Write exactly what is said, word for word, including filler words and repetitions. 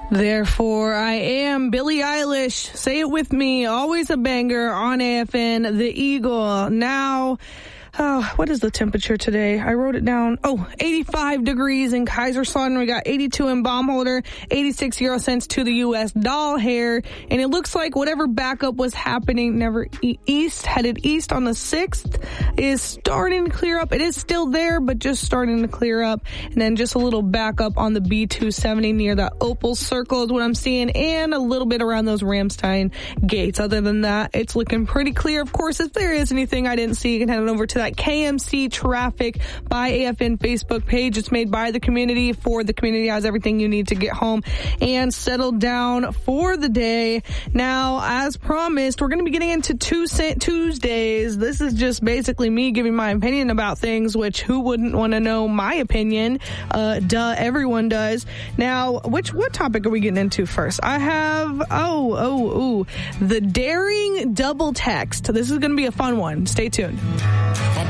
Therefore, I am Billie Eilish. Say it with me. Always a banger on A F N, The Eagle. Now, oh, what is the temperature today? I wrote it down. Oh, eighty-five degrees in Kaiserslautern. We got eighty-two in Baumholder, eighty-six euro cents to the U S doll hair. And it looks like whatever backup was happening never east, headed east on the sixth, is starting to clear up. It is still there, but just starting to clear up. And then just a little backup on the B two seventy near the Opal Circle is what I'm seeing, and a little bit around those Ramstein gates. Other than that, it's looking pretty clear. Of course, if there is anything I didn't see, you can head on over to that K M C Traffic by A F N Facebook page. It's made by the community for the community. Has everything you need to get home and settle down for the day. Now, as promised, we're going to be getting into Tuesdays. This is just basically me giving my opinion about things, which who wouldn't want to know my opinion? Uh, duh, everyone does. Now, which what topic are we getting into first? I have, oh, oh, ooh, the daring double text. This is going to be a fun one. Stay tuned.